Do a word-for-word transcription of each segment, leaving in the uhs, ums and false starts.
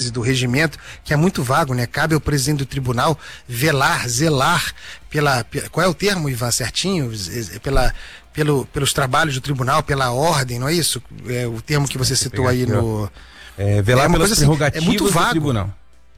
e do regimento, que é muito vago, né? Cabe ao presidente do tribunal velar, zelar pela... Qual é o termo, Ivan, certinho? Pela, pelo, pelos trabalhos do tribunal, pela ordem, não é isso? É o termo que você citou aí no... É, velar é pelas prerrogativas assim, é muito vago. do tribunal.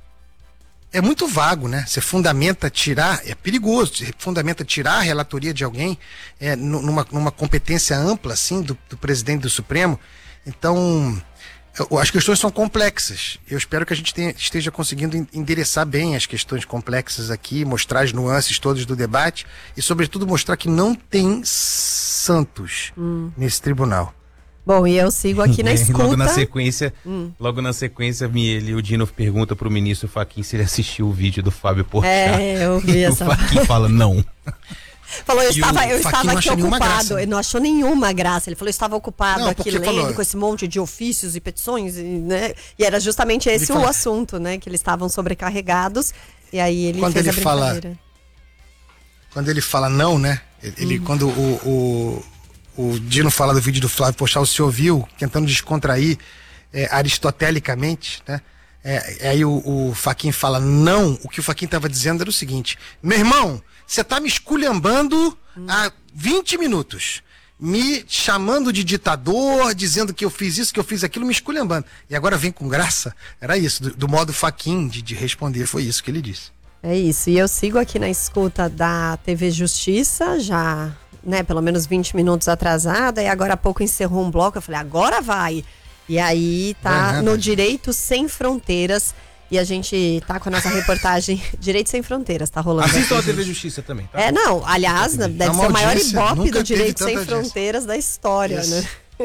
É muito vago, né? Você fundamenta tirar, é perigoso, você fundamenta tirar a relatoria de alguém é, numa, numa competência ampla, assim, do, do presidente do Supremo. Então, eu, as questões são complexas. Eu espero que a gente tenha, esteja conseguindo endereçar bem as questões complexas aqui, mostrar as nuances todas do debate e, sobretudo, mostrar que não tem santos hum. nesse tribunal. Bom, e eu sigo aqui na escuta. Logo na sequência, hum. logo na sequência, ele, o Dino pergunta pro ministro Fachin se ele assistiu o vídeo do Fábio Porchat. É, eu vi essa. O Fachin fala não. Falou, eu estava, eu estava aqui ocupado. Graça. Ele não achou nenhuma graça. Ele falou, eu estava ocupado não, aqui lendo falou... com esse monte de ofícios e petições, e, né? E era justamente esse ele o fala... assunto, né? Que eles estavam sobrecarregados. E aí ele quando fez ele a fala, quando ele fala não, né? Ele, hum. quando o, o, o Dino fala do vídeo do Flávio Porchat, o senhor viu, tentando descontrair é, aristotelicamente, né? É, aí o, o Fachin fala não, o que o Fachin estava dizendo era o seguinte: meu irmão, você tá me esculhambando hum. há vinte minutos, me chamando de ditador, dizendo que eu fiz isso, que eu fiz aquilo, me esculhambando. E agora vem com graça? Era isso, do, do modo Fachin de, de responder, foi isso que ele disse. É isso, e eu sigo aqui na escuta da T V Justiça, já, né, pelo menos vinte minutos atrasada, e agora há pouco encerrou um bloco, eu falei, agora vai. E aí tá é, no Direito Sem Fronteiras. E a gente tá com a nossa reportagem Direito Sem Fronteiras, tá rolando. Assistam a T V Justiça também, tá? É, não, aliás, deve ser o maior ibope do Direito Sem Fronteiras da história, Isso. né?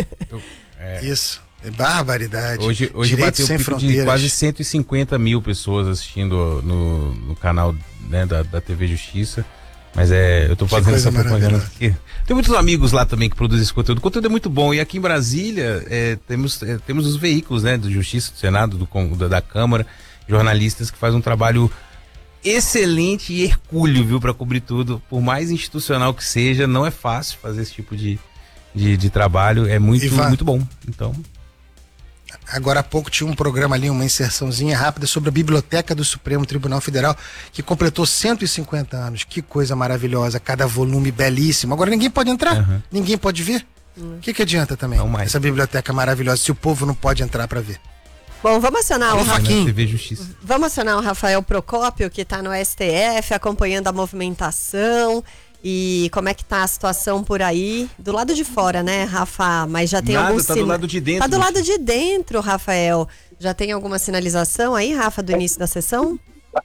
É. Isso, é barbaridade. Hoje, hoje Direito bateu Sem pico Fronteiras. de quase cento e cinquenta mil pessoas assistindo no, no canal, né, da, da T V Justiça. Mas é, eu tô fazendo essa propaganda aqui. Tem muitos amigos lá também que produzem esse conteúdo. O conteúdo é muito bom. E aqui em Brasília, é, temos, é, temos os veículos, né, do Justiça, do Senado, do, da, da Câmara, jornalistas que fazem um trabalho excelente e hercúleo, viu, para cobrir tudo. Por mais institucional que seja, não é fácil fazer esse tipo de, de, de trabalho. É muito, Ivan, muito bom. Então... Agora há pouco tinha um programa ali, uma inserçãozinha rápida sobre a Biblioteca do Supremo Tribunal Federal, que completou cento e cinquenta anos. Que coisa maravilhosa, cada volume belíssimo. Agora ninguém pode entrar, uhum. ninguém pode ver. O uhum. que, que adianta também não mais. Essa biblioteca maravilhosa, se o povo não pode entrar para ver? Bom, vamos acionar o, o Fachin. Vamos acionar o Rafael Procópio, que está no S T F, acompanhando a movimentação. E como é que tá a situação por aí? Do lado de fora, né, Rafa? Mas já tem Nada, algum tá sina... do lado de dentro. Tá do lado de dentro, Rafael. Já tem alguma sinalização aí, Rafa, do início da sessão?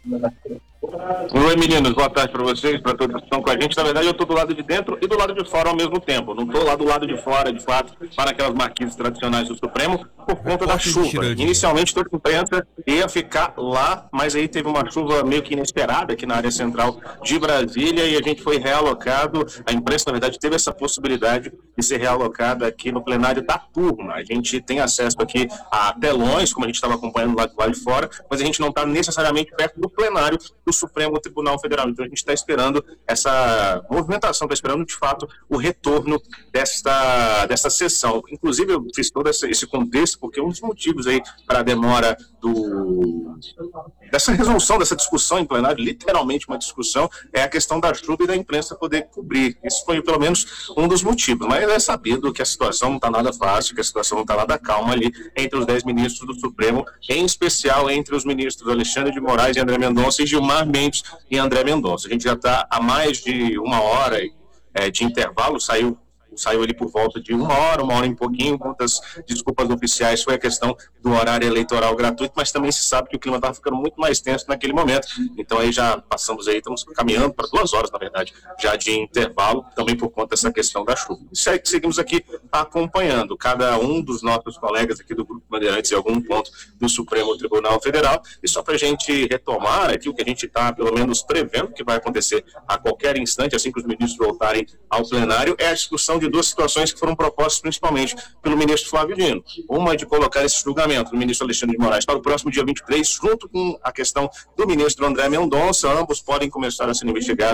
Oi, meninos, boa tarde para vocês, para todos que estão com a gente. Na verdade, eu estou do lado de dentro e do lado de fora ao mesmo tempo. Não estou lá do lado de fora, de fato, para aquelas marquises tradicionais do Supremo, por conta da chuva. Inicialmente, toda a imprensa ia ficar lá, mas aí teve uma chuva meio que inesperada aqui na área central de Brasília e a gente foi realocado. A imprensa, na verdade, teve essa possibilidade de ser realocada aqui no plenário da turma. A gente tem acesso aqui a telões, como a gente estava acompanhando lá do lado de fora, mas a gente não está necessariamente perto do plenário do Supremo Tribunal Federal. Então a gente está esperando essa movimentação, está esperando de fato o retorno desta, desta sessão. Inclusive eu fiz todo esse, esse contexto porque um dos motivos aí para a demora do, dessa resolução, dessa discussão em plenário, literalmente uma discussão, é a questão da chuva e da imprensa poder cobrir. Isso foi pelo menos um dos motivos, mas é sabido que a situação não está nada fácil, que a situação não está nada calma ali entre os dez ministros do Supremo, em especial entre os ministros Alexandre de Moraes e André Mendonça e Gilmar Mendes e André Mendonça. A gente já está há mais de uma hora é, de intervalo, saiu saiu ali por volta de uma hora, uma hora e pouquinho. Muitas desculpas oficiais foi a questão do horário eleitoral gratuito, mas também se sabe que o clima estava ficando muito mais tenso naquele momento. Então aí já passamos aí, estamos caminhando para duas horas, na verdade, já de intervalo, também por conta dessa questão da chuva. E seguimos aqui acompanhando cada um dos nossos colegas aqui do Grupo Bandeirantes em algum ponto do Supremo Tribunal Federal. E só para a gente retomar aqui o que a gente está, pelo menos, prevendo que vai acontecer a qualquer instante, assim que os ministros voltarem ao plenário, é a discussão de duas situações que foram propostas principalmente pelo ministro Flávio Dino. Uma é de colocar esse julgamento do ministro Alexandre de Moraes para o próximo dia vinte e três, junto com a questão do ministro André Mendonça. Ambos podem começar a ser investigados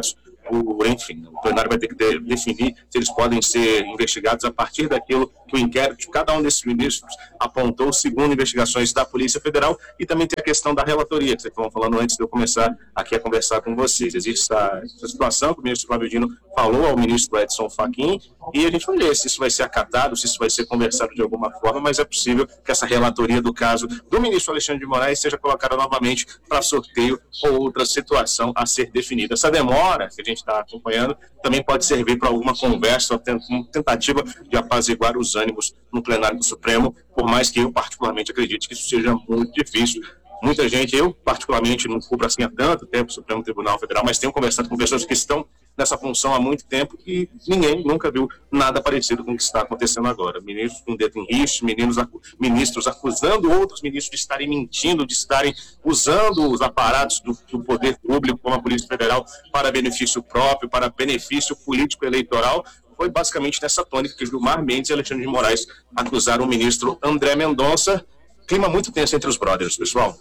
o, enfim, o plenário vai ter que de, definir se eles podem ser investigados a partir daquilo que o inquérito de cada um desses ministros apontou, segundo investigações da Polícia Federal, e também tem a questão da relatoria, que vocês estavam falando antes de eu começar aqui a conversar com vocês. Existe essa, essa situação que o ministro Flávio Dino falou ao ministro Edson Fachin, e a gente vai ver se isso vai ser acatado, se isso vai ser conversado de alguma forma, mas é possível que essa relatoria do caso do ministro Alexandre de Moraes seja colocada novamente para sorteio ou outra situação a ser definida. Essa demora que a gente está acompanhando também pode servir para alguma conversa, uma tentativa de apaziguar os ânimos no plenário do Supremo, por mais que eu particularmente acredite que isso seja muito difícil. Muita gente, eu particularmente não cubro assim há tanto tempo o Supremo Tribunal Federal, mas tenho conversado com pessoas que estão nessa função há muito tempo e ninguém nunca viu nada parecido com o que está acontecendo agora. Ministros com dedo em riste, ministros acusando outros ministros de estarem mentindo, de estarem usando os aparatos do, do poder público, como a Polícia Federal, para benefício próprio, para benefício político-eleitoral. Foi basicamente nessa tônica que Gilmar Mendes e Alexandre de Moraes acusaram o ministro André Mendonça. Clima muito tenso entre os brothers, pessoal.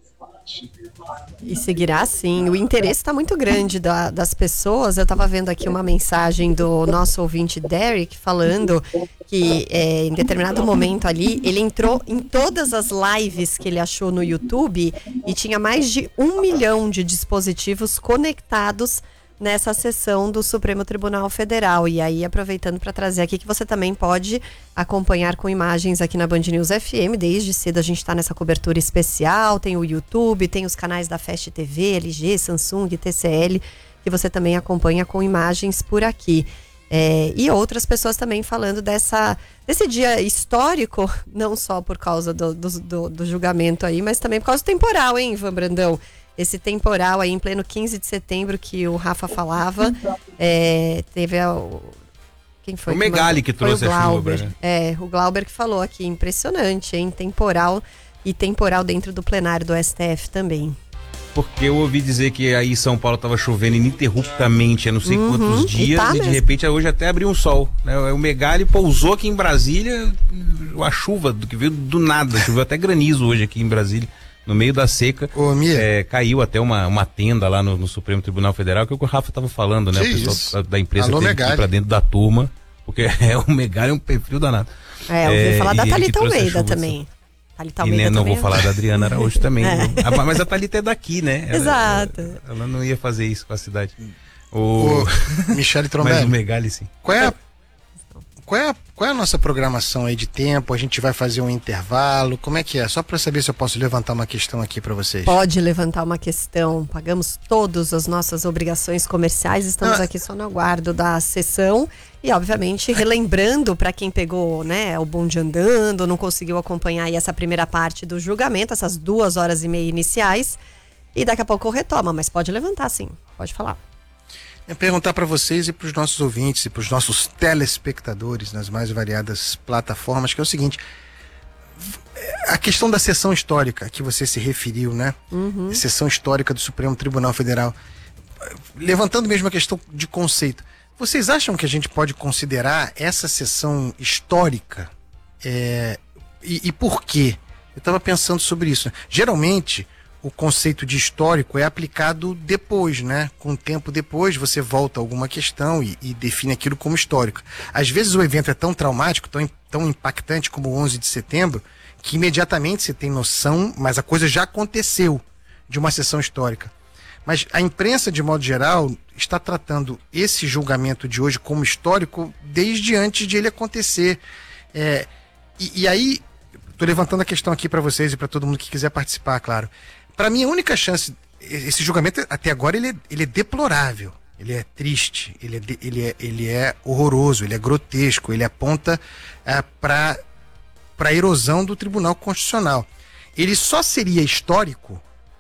E seguirá sim. O interesse está muito grande da, das pessoas. Eu estava vendo aqui uma mensagem do nosso ouvinte Derek falando que é, em determinado momento ali ele entrou em todas as lives que ele achou no YouTube e tinha mais de um milhão de dispositivos conectados nessa sessão do Supremo Tribunal Federal. E aí, aproveitando para trazer aqui que você também pode acompanhar com imagens aqui na Band News F M. Desde cedo a gente está nessa cobertura especial, tem o YouTube, tem os canais da Fast T V, L G, Samsung, T C L, que você também acompanha com imagens por aqui. É, e outras pessoas também falando dessa, desse dia histórico, não só por causa do, do, do, do julgamento aí, mas também por causa do temporal, hein, Ivan Brandão? Esse temporal aí em pleno quinze de setembro que o Rafa falava, é, teve a, o, quem foi? O Megali que, que trouxe a chuva. Né? É, o Glauber que falou aqui, impressionante, hein? Temporal e temporal dentro do plenário do S T F também. Porque eu ouvi dizer que aí em São Paulo estava chovendo ininterruptamente há não sei uhum, quantos dias, e, tá e de repente hoje até abriu um sol. Né? O Megali pousou aqui em Brasília, a chuva do que veio do nada, choveu até granizo hoje aqui em Brasília. No meio da seca, Ô, é, caiu até uma, uma tenda lá no, no Supremo Tribunal Federal, que é o que o Rafa estava falando, né? Que o pessoal isso? da imprensa Alô, teve que ir pra dentro da turma, porque é, o Megali é um perfil danado. É, eu ouvi é, falar da Thalita Almeida também. Thalita Almeida e né, não também vou é... falar da Adriana Araújo também. É. A, mas a Thalita é daqui, né? Ela, Exato. Ela, ela não ia fazer isso com a cidade. O, o Michele Trombelli. Mas o Megali, sim. Qual é a Qual é, a, qual é a nossa programação aí de tempo? A gente vai fazer um intervalo? Como é que é? Só para saber se eu posso levantar uma questão aqui para vocês. Pode levantar uma questão. Pagamos todas as nossas obrigações comerciais. Estamos ah. aqui só no aguardo da sessão. E, obviamente, relembrando para quem pegou, né, o bonde andando, não conseguiu acompanhar aí essa primeira parte do julgamento, essas duas horas e meia iniciais. E daqui a pouco retoma, mas pode levantar sim. Pode falar. É perguntar para vocês e para os nossos ouvintes e para os nossos telespectadores nas mais variadas plataformas, que é o seguinte: a questão da sessão histórica que você se referiu, né? Uhum. A sessão histórica do Supremo Tribunal Federal. Levantando mesmo a questão de conceito, vocês acham que a gente pode considerar essa sessão histórica? É, e, e por quê? Eu estava pensando sobre isso. Geralmente, o conceito de histórico é aplicado depois, né? Com o tempo depois, você volta a alguma questão e, e define aquilo como histórico. Às vezes o evento é tão traumático, tão, tão impactante como o onze de setembro, que imediatamente você tem noção, mas a coisa já aconteceu, de uma sessão histórica. Mas a imprensa, de modo geral, está tratando esse julgamento de hoje como histórico desde antes de ele acontecer. É, e, e aí, estou levantando a questão aqui para vocês e para todo mundo que quiser participar, claro. Para mim, a única chance, esse julgamento até agora ele é, ele é deplorável, ele é triste, ele é, ele, é, ele é horroroso, ele é grotesco, ele aponta é, para a erosão do Tribunal Constitucional. Ele só seria histórico,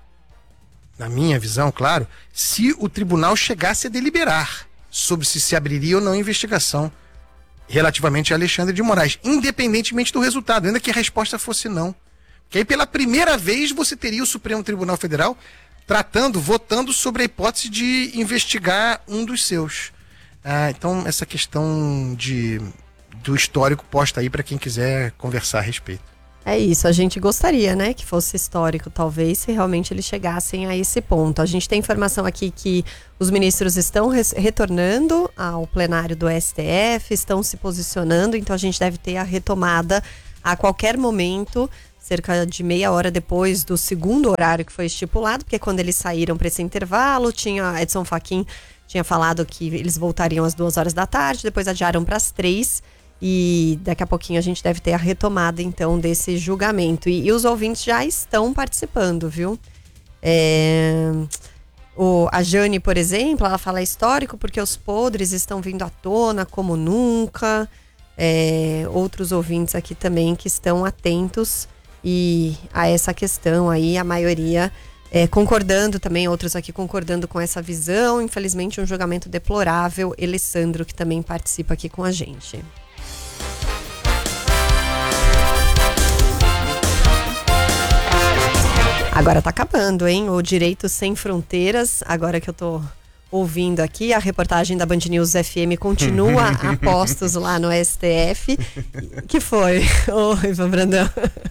na minha visão, claro, se o tribunal chegasse a deliberar sobre se se abriria ou não investigação relativamente a Alexandre de Moraes, independentemente do resultado, ainda que a resposta fosse não. Que aí pela primeira vez você teria o Supremo Tribunal Federal tratando, votando sobre a hipótese de investigar um dos seus. Ah, então essa questão de, do histórico posta aí para quem quiser conversar a respeito. É isso, a gente gostaria, né, que fosse histórico, talvez, se realmente eles chegassem a esse ponto. A gente tem informação aqui que os ministros estão res- retornando ao plenário do S T F, estão se posicionando, então a gente deve ter a retomada a qualquer momento, cerca de meia hora depois do segundo horário que foi estipulado, porque quando eles saíram para esse intervalo, tinha Edson Fachin tinha falado que eles voltariam às duas horas da tarde, depois adiaram para as três. E daqui a pouquinho a gente deve ter a retomada, então, desse julgamento. E, e os ouvintes já estão participando, viu? É, o, a Jane, por exemplo, ela fala histórico porque os podres estão vindo à tona como nunca. É, outros ouvintes aqui também que estão atentos e a essa questão aí, a maioria é, concordando também, outros aqui concordando com essa visão. Infelizmente, um julgamento deplorável. Alessandro, que também participa aqui com a gente. Agora tá acabando, hein? O Direito Sem Fronteiras, agora que eu tô ouvindo aqui, a reportagem da Band News F M continua a postos lá no S T F. Que foi? Oi, Ivan Brandão.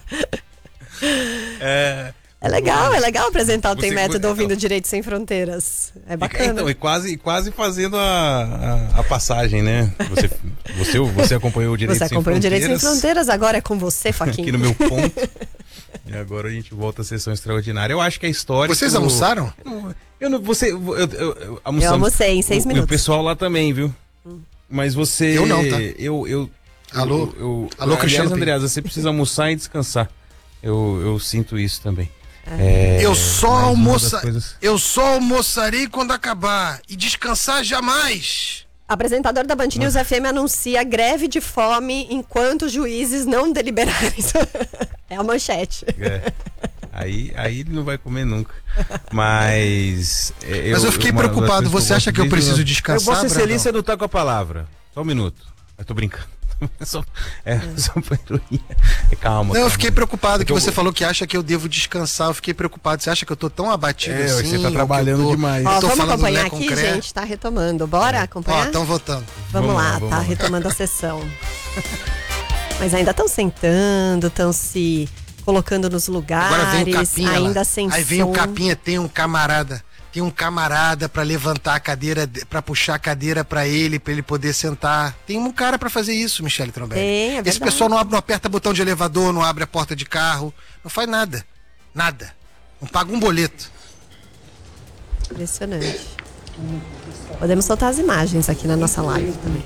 É... É legal, é legal apresentar o Tem Método ouvindo Direito Sem Fronteiras. É bacana. Então, e quase, quase fazendo a, a, a passagem, né? Você, você, você acompanhou o Direito você Sem Fronteiras. Você acompanhou o Direito Sem Fronteiras, agora é com você, Fachin. Aqui no meu ponto. E agora a gente volta à sessão extraordinária. Eu acho que a história... Vocês eu, almoçaram? Eu, eu não... Você... Eu, eu, eu, eu almocei em seis o, minutos. O pessoal lá também, viu? Hum. Mas você... Eu não, tá? Eu... eu Alô? Eu, eu, Alô, Cristiano Andreas, você precisa almoçar e descansar. Eu, eu sinto isso também. É, eu só almoça, coisas... eu só almoçarei quando acabar e descansar jamais. Apresentador da Band News ah. F M anuncia greve de fome enquanto juízes não deliberarem. É a manchete. É. Aí, aí ele não vai comer nunca. Mas. Eu, Mas eu fiquei uma, preocupado. Você acha que eu preciso eu... descansar? Eu vou ser feliz, você não tá com a palavra. Só um minuto. Eu tô brincando. É só, é, só uma ironia. Calma. Não, calma. eu fiquei preocupado que eu... você falou que acha que eu devo descansar. Eu fiquei preocupado. Você acha que eu tô tão abatido é, assim? Você tá trabalhando tô, demais. Ó, tô vamos falando acompanhar aqui, concreto. gente. Tá retomando. Bora acompanhar? Ó, estão votando. Vamos, vamos lá, lá vamos tá lá. retomando a sessão. Mas ainda estão sentando, estão se colocando nos lugares. Agora vem o capinha ainda lá. sem Aí vem som. o capinha, tem um camarada. Tem um camarada pra levantar a cadeira, pra puxar a cadeira pra ele, pra ele poder sentar. Tem um cara pra fazer isso, Michele Trombelli. Tem, é verdade. Esse pessoal não, abre, não aperta botão de elevador, não abre a porta de carro, não faz nada. Nada. Não paga um boleto. Impressionante. Podemos soltar as imagens aqui na nossa live também.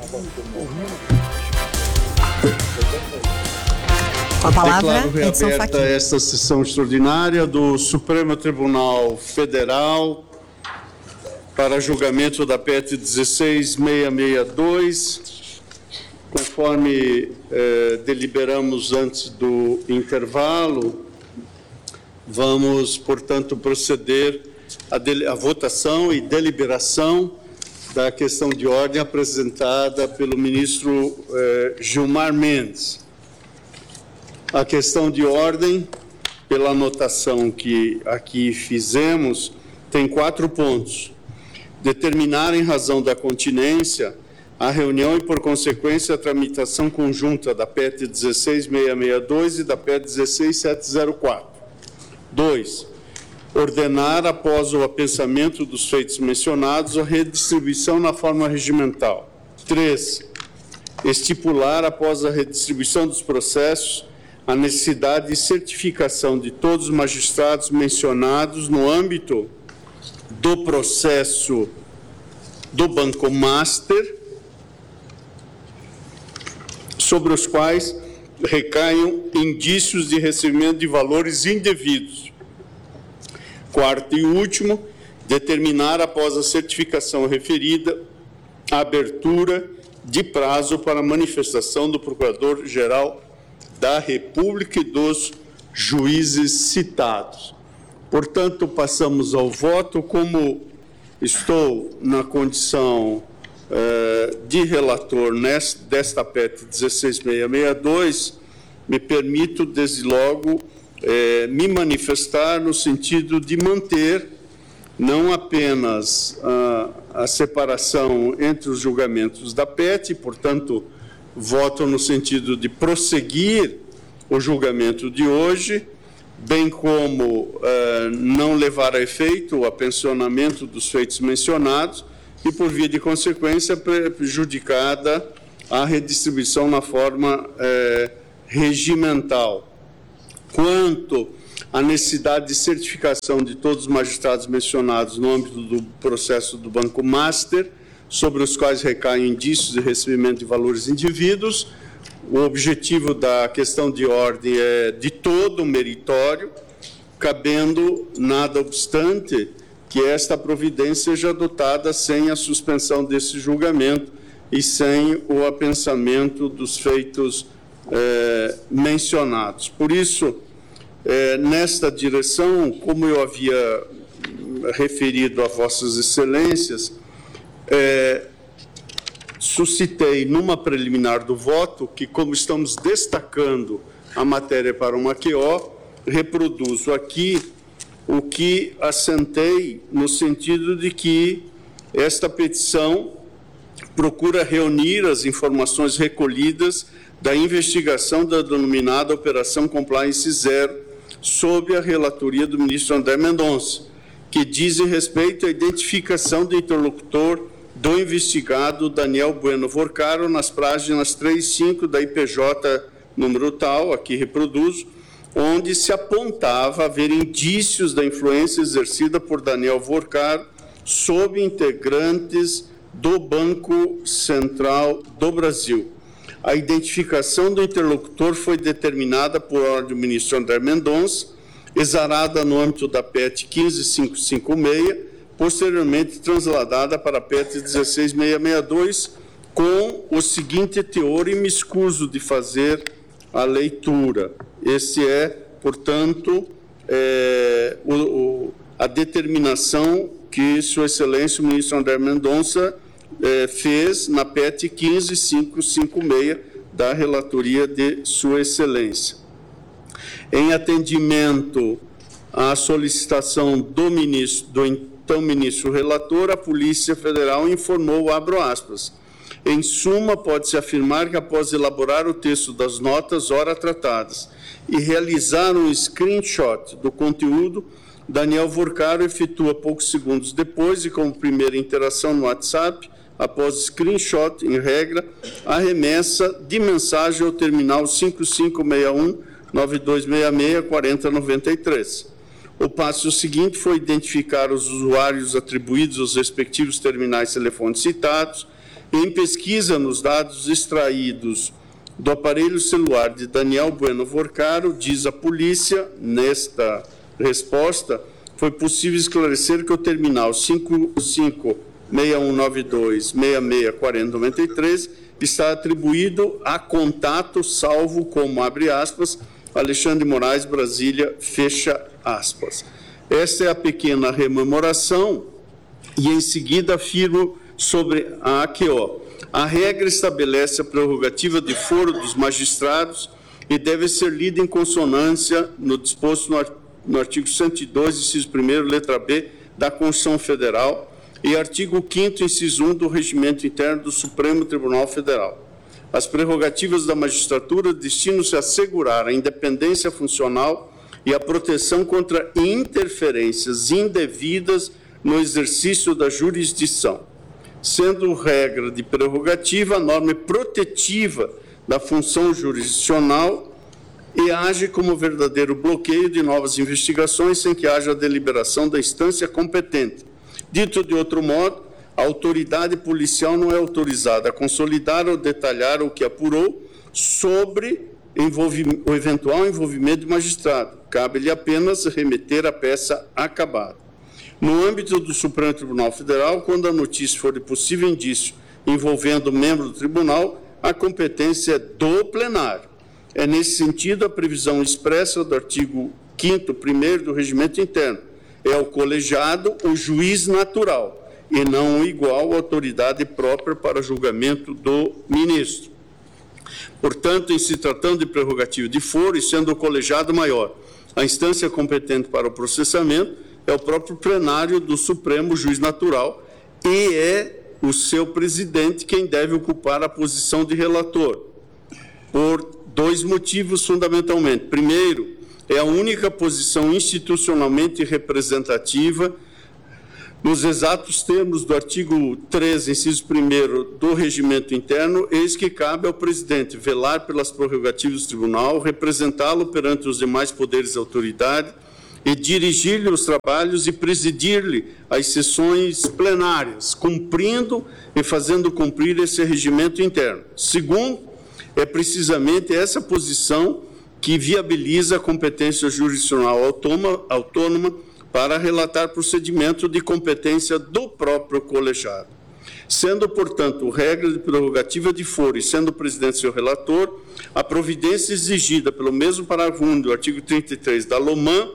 Com a palavra, Declaro Edson reaberta Fachin. esta sessão extraordinária do Supremo Tribunal Federal para julgamento da P E T dezesseis mil seiscentos e sessenta e dois, conforme eh, deliberamos antes do intervalo. Vamos, portanto, proceder à, de, à votação e deliberação da questão de ordem apresentada pelo ministro eh, Gilmar Mendes. A questão de ordem, pela anotação que aqui fizemos, tem quatro pontos. Determinar, em razão da continência, a reunião e, por consequência, a tramitação conjunta da P E T dezesseis mil seiscentos e sessenta e dois e da P E T dezesseis mil setecentos e quatro. dois. Ordenar, após o apensamento dos feitos mencionados, a redistribuição na forma regimental. três. Estipular, após a redistribuição dos processos, a necessidade de certificação de todos os magistrados mencionados no âmbito do processo do Banco Master, sobre os quais recaiam indícios de recebimento de valores indevidos. Quarto e último, determinar, após a certificação referida, a abertura de prazo para manifestação do Procurador-Geral da República e dos juízes citados. Portanto, passamos ao voto. Como estou na condição eh, de relator nesta, desta P E T dezesseis mil seiscentos e sessenta e dois, me permito, desde logo, eh, me manifestar no sentido de manter não apenas a, a separação entre os julgamentos da P E T, portanto, voto no sentido de prosseguir o julgamento de hoje, bem como eh, não levar a efeito o apensionamento dos feitos mencionados e, por via de consequência, prejudicada a redistribuição na forma eh, regimental. Quanto à necessidade de certificação de todos os magistrados mencionados no âmbito do processo do Banco Master, sobre os quais recaem indícios de recebimento de valores indivíduos, o objetivo da questão de ordem é de todo meritório, cabendo, nada obstante, que esta providência seja adotada sem a suspensão desse julgamento e sem o apensamento dos feitos eh, mencionados. Por isso, eh, nesta direção, como eu havia referido a Vossas Excelências, eh, suscitei numa preliminar do voto que, como estamos destacando a matéria para uma Q O, reproduzo aqui o que assentei no sentido de que esta petição procura reunir as informações recolhidas da investigação da denominada Operação Compliance Zero, sob a relatoria do ministro André Mendonça, que dizem respeito à identificação do interlocutor do investigado Daniel Bueno Vorcaro nas páginas três e cinco da I P J número tal, aqui reproduzo, onde se apontava haver indícios da influência exercida por Daniel Vorcaro sobre integrantes do Banco Central do Brasil. A identificação do interlocutor foi determinada por ordem do ministro André Mendonça, exarada no âmbito da P E T quinze mil quinhentos e cinquenta e seis, posteriormente transladada para a P E T dezesseis mil seiscentos e sessenta e dois, com o seguinte teor, e me escuso de fazer a leitura. Esse é, portanto, é, o, o, a determinação que Sua Excelência, o ministro André Mendonça, é, fez na P E T quinze mil quinhentos e cinquenta e seis da relatoria de Sua Excelência. Em atendimento à solicitação do ministro, do então ministro relator, a Polícia Federal informou, abro aspas, em suma, pode-se afirmar que após elaborar o texto das notas ora tratadas e realizar um screenshot do conteúdo, Daniel Vorcaro efetua poucos segundos depois e como primeira interação no WhatsApp, após screenshot, em regra, a remessa de mensagem ao terminal cinco cinco seis um, nove dois seis seis, quatro zero nove três. O passo seguinte foi identificar os usuários atribuídos aos respectivos terminais telefônicos citados. Em pesquisa nos dados extraídos do aparelho celular de Daniel Bueno Vorcaro, diz a polícia, nesta resposta, foi possível esclarecer que o terminal cinco cinco seis um nove dois seis seis quatro zero nove três está atribuído a contato salvo como, abre aspas, Alexandre Moraes, Brasília, fecha aspas. Esta é a pequena rememoração e, em seguida, afirmo sobre a A Q O. A regra estabelece a prerrogativa de foro dos magistrados e deve ser lida em consonância no disposto no artigo cento e dois, inciso primeiro, letra B, da Constituição Federal e artigo quinto, inciso um, do Regimento Interno do Supremo Tribunal Federal. As prerrogativas da magistratura destinam-se a assegurar a independência funcional e a proteção contra interferências indevidas no exercício da jurisdição. Sendo regra de prerrogativa, a norma é protetiva da função jurisdicional e age como verdadeiro bloqueio de novas investigações sem que haja deliberação da instância competente. Dito de outro modo, a autoridade policial não é autorizada a consolidar ou detalhar o que apurou sobre o eventual envolvimento do magistrado. Cabe-lhe apenas remeter a peça acabada. No âmbito do Supremo Tribunal Federal, quando a notícia for de possível indício envolvendo membro do tribunal, a competência é do plenário. É nesse sentido a previsão expressa do artigo quinto primeiro do Regimento Interno. É o colegiado o juiz natural e não o igual à autoridade própria para julgamento do ministro. Portanto, em se tratando de prerrogativa de foro e sendo o colegiado maior, a instância competente para o processamento é o próprio plenário do Supremo Juiz Natural e é o seu presidente quem deve ocupar a posição de relator, por Dois motivos, fundamentalmente. Primeiro, é a única posição institucionalmente representativa nos exatos termos do artigo treze, inciso primeiro do Regimento Interno, eis que cabe ao presidente velar pelas prerrogativas do tribunal, representá-lo perante os demais poderes e autoridade e dirigir-lhe os trabalhos e presidir-lhe as sessões plenárias, cumprindo e fazendo cumprir esse regimento interno. Segundo, é precisamente essa posição que viabiliza a competência jurisdicional autônoma, autônoma para relatar procedimento de competência do próprio colegiado. Sendo, portanto, regra de prerrogativa de foro e sendo o presidente seu relator, a providência exigida pelo mesmo parágrafo único do artigo trinta e três da LOMAN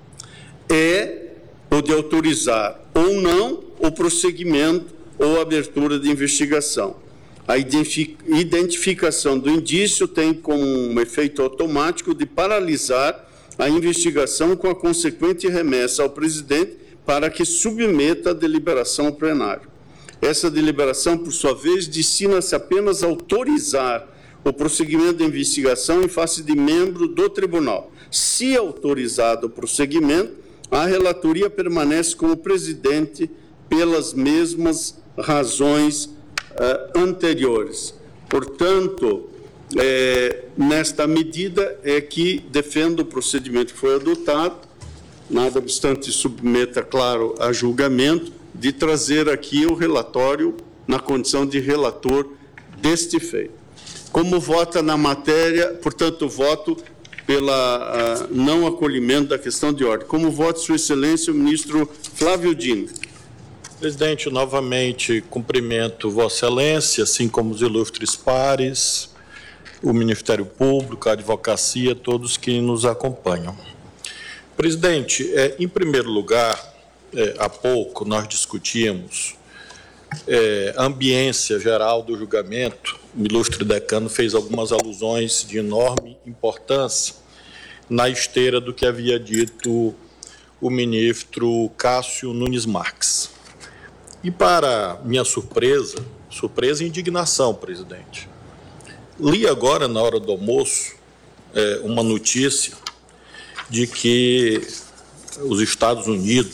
é o de autorizar ou não o prosseguimento ou abertura de investigação. A identificação do indício tem como um efeito automático de paralisar a investigação com a consequente remessa ao presidente para que submeta a deliberação ao plenário. Essa deliberação, por sua vez, destina-se apenas a autorizar o prosseguimento da investigação em face de membro do tribunal. Se autorizado o prosseguimento, a relatoria permanece como presidente pelas mesmas razões uh, anteriores. Portanto, É, nesta medida é que defendo o procedimento que foi adotado, nada obstante submeta, claro, a julgamento, de trazer aqui o relatório na condição de relator deste feito. Como vota na matéria, portanto, voto pela uh, não acolhimento da questão de ordem. Como vota, Sua Excelência, o ministro Flávio Dino. Presidente, novamente cumprimento Vossa Excelência, assim como os ilustres pares, o Ministério Público, a advocacia, todos que nos acompanham. Presidente, é, em primeiro lugar, é, há pouco nós discutimos é, a ambiência geral do julgamento. O ilustre decano fez algumas alusões de enorme importância na esteira do que havia dito o ministro Cássio Nunes Marques. E para minha surpresa, surpresa e indignação, presidente, li agora, na hora do almoço, é, uma notícia de que os Estados Unidos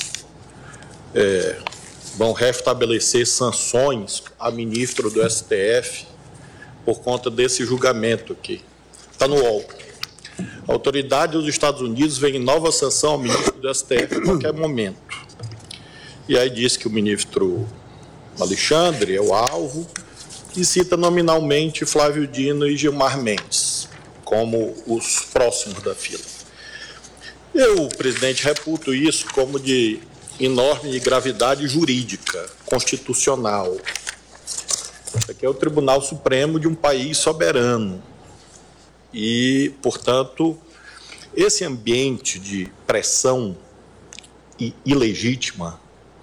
é, vão restabelecer sanções a ministro do S T F por conta desse julgamento aqui. Está no U O L. A autoridade dos Estados Unidos vem em nova sanção ao ministro do S T F a qualquer momento. E aí diz que o ministro Alexandre é o alvo, e cita nominalmente Flávio Dino e Gilmar Mendes como os próximos da fila. Eu, presidente, reputo isso como de enorme gravidade jurídica, constitucional. Isso aqui é o Tribunal Supremo de um país soberano. E, portanto, esse ambiente de pressão ilegítima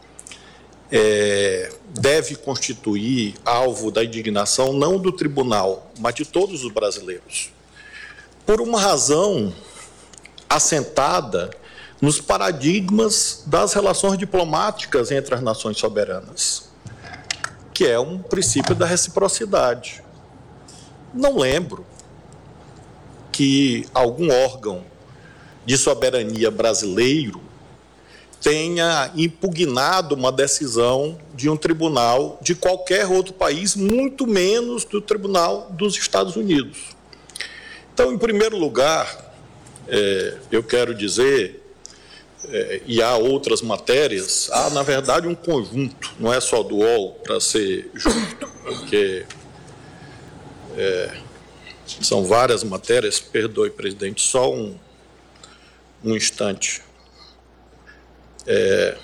É, deve constituir alvo da indignação não do tribunal, mas de todos os brasileiros, por uma razão assentada nos paradigmas das relações diplomáticas entre as nações soberanas, que é um princípio da reciprocidade. Não lembro que algum órgão de soberania brasileiro tenha impugnado uma decisão de um tribunal de qualquer outro país, muito menos do Tribunal dos Estados Unidos. Então, em primeiro lugar, é, eu quero dizer, é, e há outras matérias, há, na verdade, um conjunto, não é só do U O L, para ser justo, porque é, são várias matérias, perdoe, presidente, só um, um instante. É,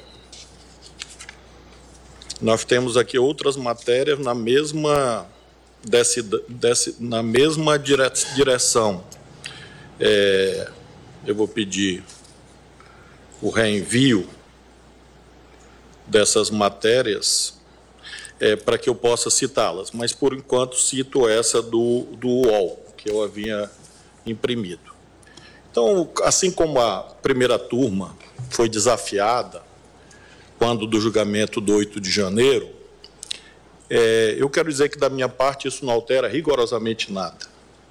nós temos aqui outras matérias na mesma, desse, desse, na mesma dire, direção. É, eu vou pedir o reenvio dessas matérias é, para que eu possa citá-las, mas, por enquanto, cito essa do, do U O L, que eu havia imprimido. Então, assim como a primeira turma foi desafiada quando do julgamento do oito de janeiro, é, eu quero dizer que, da minha parte, isso não altera rigorosamente nada.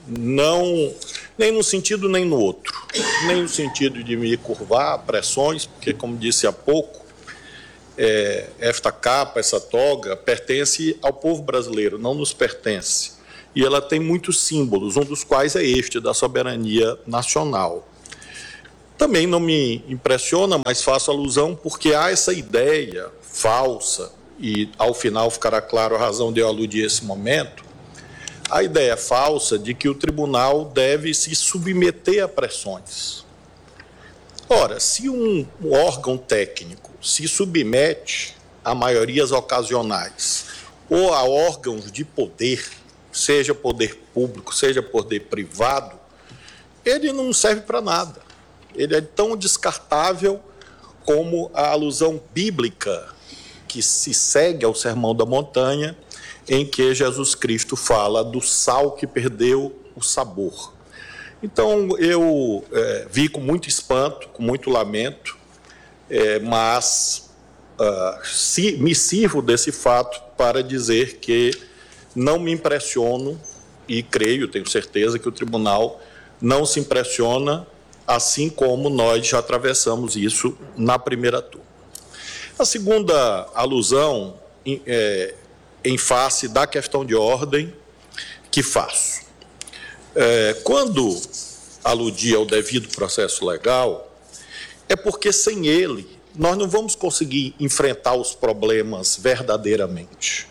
não, nem num sentido nem no outro. Nem no sentido de me curvar a pressões, porque, como disse há pouco, é, esta capa, essa toga, pertence ao povo brasileiro, não nos pertence. E ela tem muitos símbolos, um dos quais é este, da soberania nacional. Também não me impressiona, mas faço alusão porque há essa ideia falsa, e ao final ficará claro a razão de eu aludir a esse momento, a ideia falsa de que o tribunal deve se submeter a pressões. Ora, se um órgão técnico se submete a maiorias ocasionais ou a órgãos de poder, seja poder público, seja poder privado, ele não serve para nada. Ele é tão descartável como a alusão bíblica que se segue ao Sermão da Montanha, em que Jesus Cristo fala do sal que perdeu o sabor. Então, eu é, vi com muito espanto, com muito lamento, é, mas uh, se, me sirvo desse fato para dizer que não me impressiono, e creio, tenho certeza, que o tribunal não se impressiona, assim como nós já atravessamos isso na primeira turma. A segunda alusão é, em face da questão de ordem que faço. É, quando aludi ao devido processo legal, é porque sem ele nós não vamos conseguir enfrentar os problemas verdadeiramente.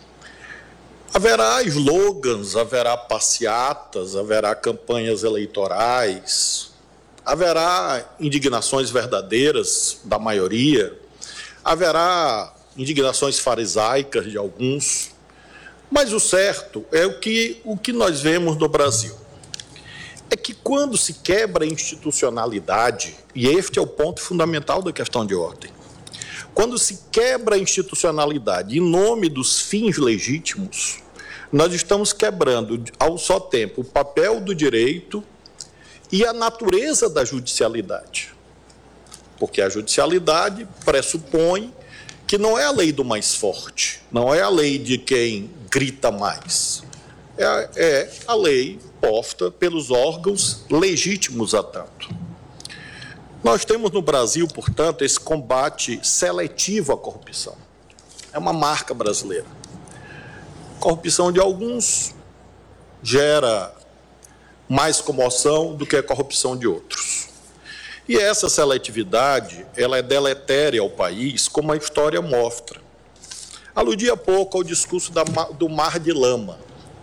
Haverá slogans, haverá passeatas, haverá campanhas eleitorais, haverá indignações verdadeiras da maioria, haverá indignações farisaicas de alguns, mas o certo é o que, o que nós vemos no Brasil. É que quando se quebra a institucionalidade, e este é o ponto fundamental da questão de ordem, quando se quebra a institucionalidade em nome dos fins legítimos, nós estamos quebrando ao só tempo o papel do direito e a natureza da judicialidade. Porque a judicialidade pressupõe que não é a lei do mais forte, não é a lei de quem grita mais, é, é a lei posta pelos órgãos legítimos a tanto. Nós temos no Brasil, portanto, esse combate seletivo à corrupção. É uma marca brasileira. Corrupção de alguns gera mais comoção do que a corrupção de outros. E essa seletividade, ela é deletéria ao país, como a história mostra. Aludi há pouco ao discurso da, do Mar de Lama,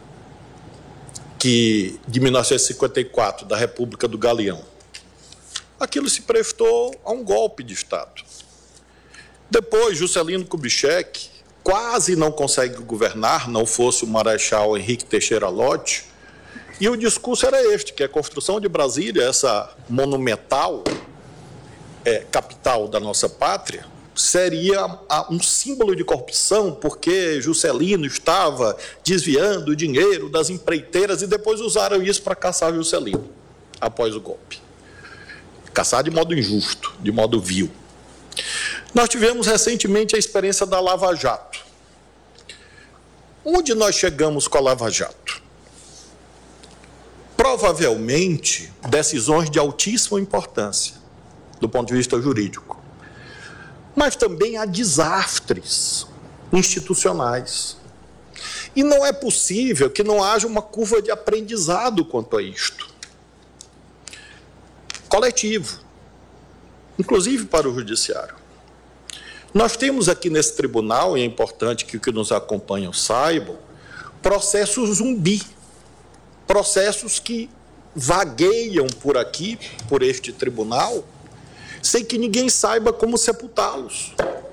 que, de mil novecentos e cinquenta e quatro, da República do Galeão. Aquilo se prestou a um golpe de Estado. Depois, Juscelino Kubitschek quase não consegue governar, não fosse o Marechal Henrique Teixeira Lott, e o discurso era este, que a construção de Brasília, essa monumental é, capital da nossa pátria, seria um símbolo de corrupção, porque Juscelino estava desviando o dinheiro das empreiteiras e depois usaram isso para caçar Juscelino, após o golpe. Caçar de modo injusto, de modo vil. Nós tivemos recentemente a experiência da Lava Jato. Onde nós chegamos com a Lava Jato? Provavelmente, decisões de altíssima importância, do ponto de vista jurídico. Mas também há desastres institucionais. E não é possível que não haja uma curva de aprendizado quanto a isto. Coletivo, inclusive para o judiciário. Nós temos aqui nesse tribunal, e é importante que os que nos acompanham saibam, processos zumbi, processos que vagueiam por aqui, por este tribunal, sem que ninguém saiba como sepultá-los.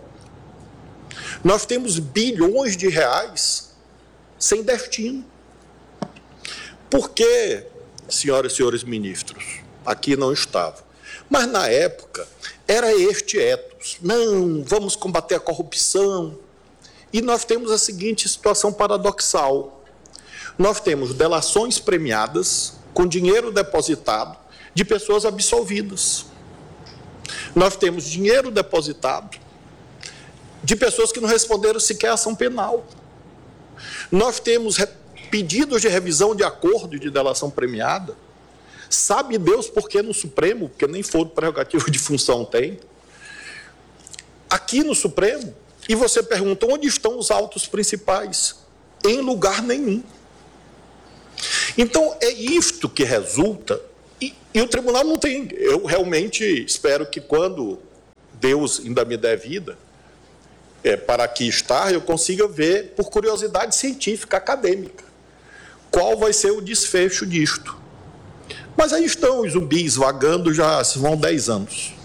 Nós temos bilhões de reais sem destino. Por que, senhoras e senhores ministros, aqui não estavam, mas na época era este ethos: não, vamos combater a corrupção. E nós temos a seguinte situação paradoxal: nós temos delações premiadas com dinheiro depositado de pessoas absolvidas. Nós temos dinheiro depositado de pessoas que não responderam sequer a ação penal. Nós temos pedidos de revisão de acordo de delação premiada. Sabe Deus por que no Supremo, porque nem foro prerrogativo de função tem. Aqui no Supremo, e você pergunta onde estão os autos principais? Em lugar nenhum. Então, é isto que resulta, e, e o tribunal não tem. Eu realmente espero que quando Deus ainda me der vida, é, para aqui estar, eu consiga ver, por curiosidade científica, acadêmica, qual vai ser o desfecho disto. Mas aí estão os zumbis vagando já vão dez anos.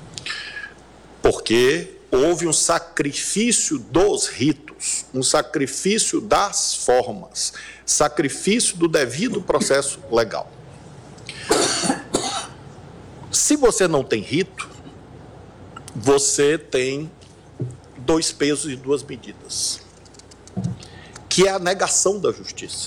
Porque houve um sacrifício dos ritos, um sacrifício das formas, sacrifício do devido processo legal. Se você não tem rito, você tem dois pesos e duas medidas, que é a negação da justiça.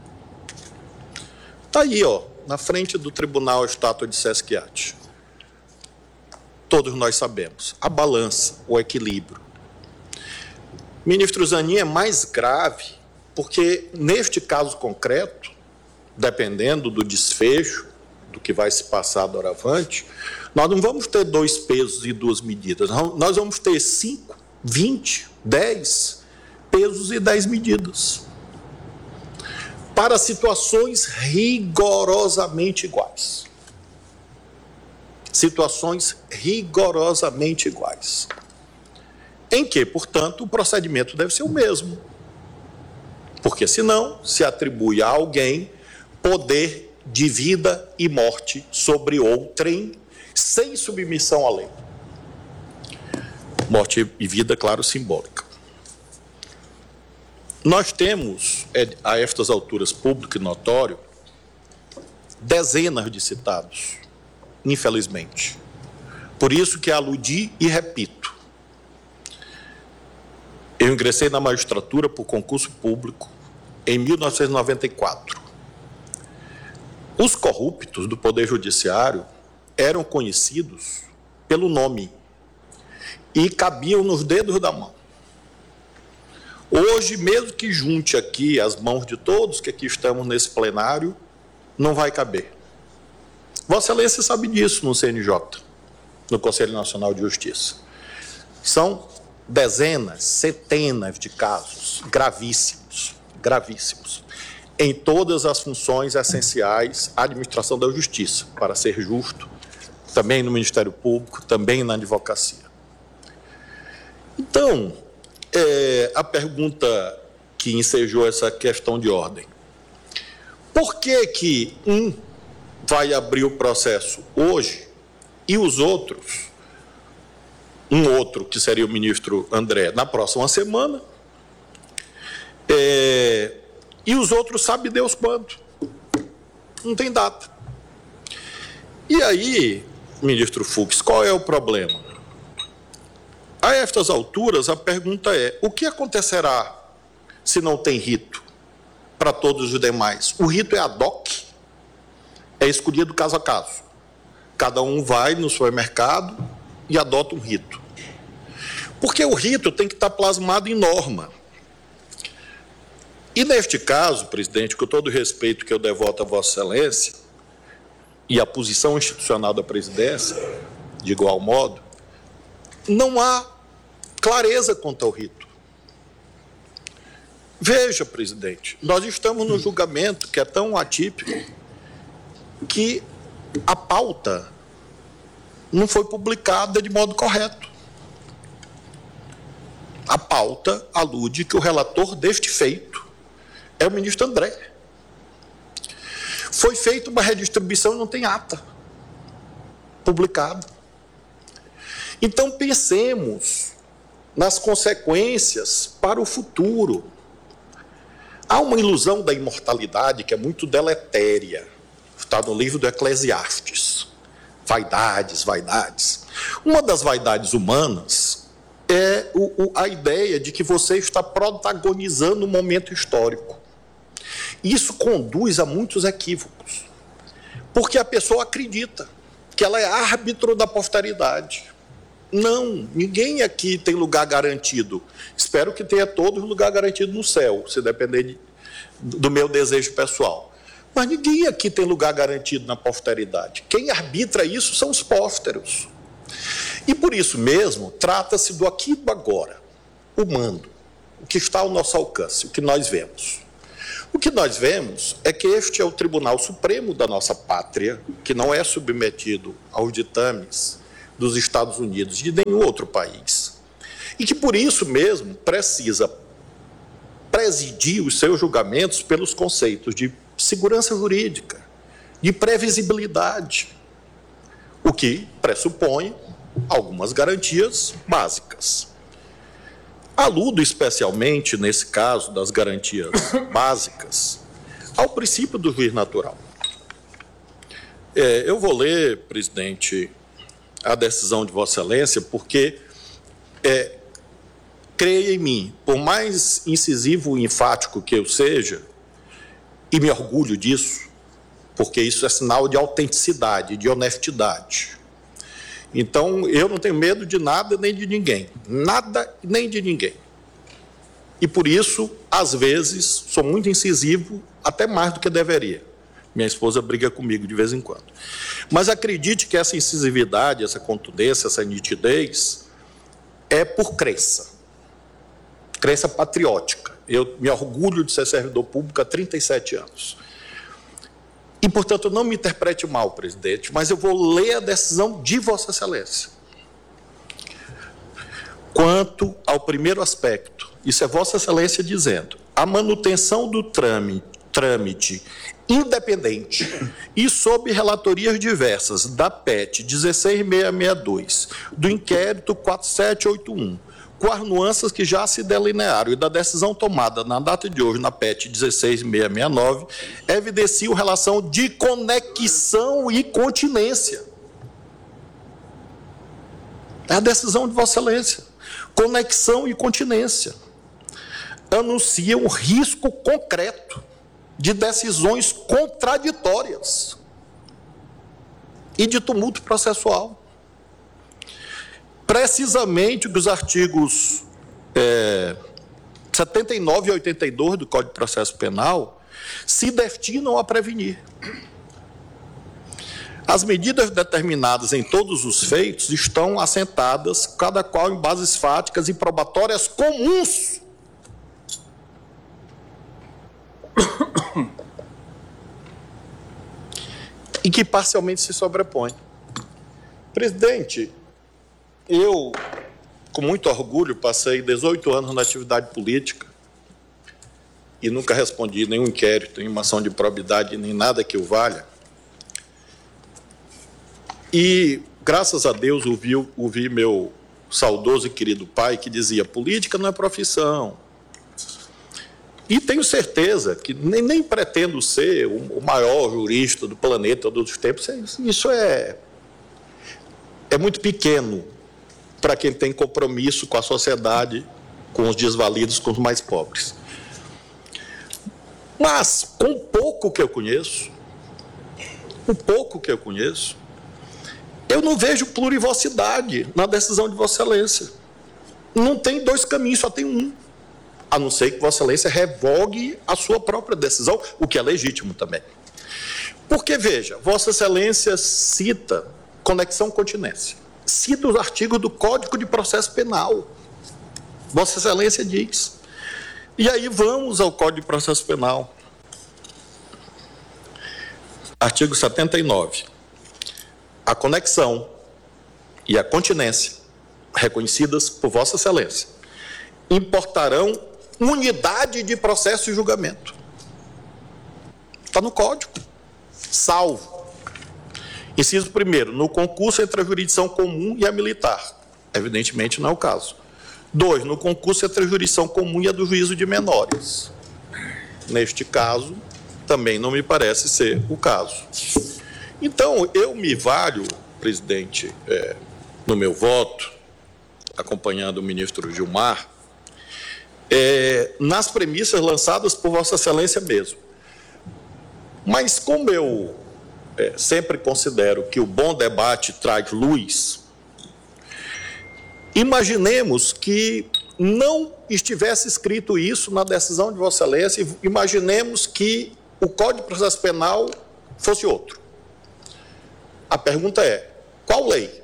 Está aí, ó, na frente do tribunal, a estátua de Sesquiate. Todos nós sabemos, a balança, o equilíbrio. Ministro Zanin, é mais grave, porque neste caso concreto, dependendo do desfecho, do que vai se passar doravante, nós não vamos ter dois pesos e duas medidas, nós vamos ter cinco, vinte, dez pesos e dez medidas. Para situações rigorosamente iguais. Situações rigorosamente iguais. Em que, portanto, o procedimento deve ser o mesmo. Porque, senão, se atribui a alguém poder de vida e morte sobre outrem, sem submissão à lei. Morte e vida, claro, simbólica. Nós temos, a estas alturas, público e notório, dezenas de citados, infelizmente. Por isso que aludi e repito. Eu ingressei na magistratura por concurso público em mil novecentos e noventa e quatro. Os corruptos do Poder Judiciário eram conhecidos pelo nome e cabiam nos dedos da mão. Hoje, mesmo que junte aqui as mãos de todos que aqui estamos nesse plenário, não vai caber. Vossa Excelência sabe disso no C N J, no Conselho Nacional de Justiça. São dezenas, centenas de casos gravíssimos, gravíssimos, em todas as funções essenciais à administração da justiça, para ser justo, também no Ministério Público, também na advocacia. Então, é, a pergunta que ensejou essa questão de ordem. Por que que um vai abrir o processo hoje e os outros, um outro, que seria o ministro André, na próxima semana, é, e os outros sabe Deus quando? Não tem data. E aí, ministro Fux, qual é o problema? A estas alturas, a pergunta é, o que acontecerá se não tem rito para todos os demais? O rito é ad hoc, é escolhido caso a caso. Cada um vai no supermercado e adota um rito. Porque o rito tem que estar plasmado em norma. E neste caso, presidente, com todo o respeito que eu devoto a Vossa Excelência e a posição institucional da presidência, de igual modo, não há clareza quanto ao rito. Veja, presidente, nós estamos num julgamento que é tão atípico que a pauta não foi publicada de modo correto. A pauta alude que o relator deste feito é o ministro André. Foi feita uma redistribuição e não tem ata publicada. Então, pensemos nas consequências para o futuro. Há uma ilusão da imortalidade que é muito deletéria. Está no livro do Eclesiastes. Vaidades, vaidades. Uma das vaidades humanas é o, o, a ideia de que você está protagonizando um momento histórico. Isso conduz a muitos equívocos. Porque a pessoa acredita que ela é árbitro da posteridade. Não, ninguém aqui tem lugar garantido. Espero que tenha todos lugar garantido no céu, se depender de, do meu desejo pessoal. Mas ninguém aqui tem lugar garantido na posteridade. Quem arbitra isso são os pósteros. E por isso mesmo, trata-se do aqui e do agora, o mando, o que está ao nosso alcance, o que nós vemos. O que nós vemos é que este é o Tribunal Supremo da nossa pátria, que não é submetido aos ditames dos Estados Unidos e de nenhum outro país. E que por isso mesmo precisa presidir os seus julgamentos pelos conceitos de segurança jurídica, de previsibilidade, o que pressupõe algumas garantias básicas. Aludo especialmente, nesse caso, das garantias básicas, ao princípio do juiz natural. É, eu vou ler, presidente, a decisão de Vossa Excelência, porque, é, creia em mim, por mais incisivo e enfático que eu seja, e me orgulho disso, porque isso é sinal de autenticidade, de honestidade. Então, eu não tenho medo de nada nem de ninguém. Nada nem de ninguém. E, por isso, às vezes, sou muito incisivo, até mais do que deveria. Minha esposa briga comigo de vez em quando. Mas acredite que essa incisividade, essa contundência, essa nitidez, é por crença. Crença patriótica. Eu me orgulho de ser servidor público há trinta e sete anos. E, portanto, não me interprete mal, presidente, mas eu vou ler a decisão de Vossa Excelência. Quanto ao primeiro aspecto, isso é Vossa Excelência dizendo, a manutenção do trâmite, trâmite independente e sob relatorias diversas da P E T dezesseis mil seiscentos e sessenta e dois, do inquérito quatro sete oito um, com as nuances que já se delinearam e da decisão tomada na data de hoje na P E T dezesseis mil seiscentos e sessenta e nove, evidenciam relação de conexão e continência. É a decisão de Vossa Excelência. Conexão e continência. Anuncia um risco concreto de decisões contraditórias e de tumulto processual. Precisamente o que os artigos é, setenta e nove e oitenta e dois do Código de Processo Penal se destinam a prevenir. As medidas determinadas em todos os feitos estão assentadas, cada qual em bases fáticas e probatórias comuns. E que parcialmente se sobrepõem. Presidente, eu, com muito orgulho, passei dezoito anos na atividade política e nunca respondi nenhum inquérito, nenhuma ação de probidade, nem nada que o valha. E, graças a Deus, ouvi, ouvi meu saudoso e querido pai que dizia, política não é profissão. E tenho certeza que nem, nem pretendo ser o, o maior jurista do planeta todos os tempos. Isso é, é muito pequeno para quem tem compromisso com a sociedade, com os desvalidos, com os mais pobres. Mas, com o pouco que eu conheço, o pouco que eu conheço, eu não vejo plurivocidade na decisão de Vossa Excelência. Não tem dois caminhos, só tem um. A não ser que Vossa Excelência revogue a sua própria decisão, o que é legítimo também. Porque, veja, Vossa Excelência cita conexão continência, cita os artigos do Código de Processo Penal. Vossa Excelência diz. E aí vamos ao Código de Processo Penal. Artigo setenta e nove. A conexão e a continência, reconhecidas por Vossa Excelência, importarão unidade de processo e julgamento. Está no Código. Salvo. Inciso primeiro, no concurso entre a jurisdição comum e a militar. Evidentemente não é o caso. Dois, no concurso entre a jurisdição comum e a do juízo de menores. Neste caso, também não me parece ser o caso. Então, eu me valho, presidente, é, no meu voto, acompanhando o ministro Gilmar, é, nas premissas lançadas por Vossa Excelência mesmo. Mas como eu é, sempre considero que o bom debate traz luz, imaginemos que não estivesse escrito isso na decisão de Vossa Excelência, imaginemos que o Código de Processo Penal fosse outro. A pergunta é, qual lei?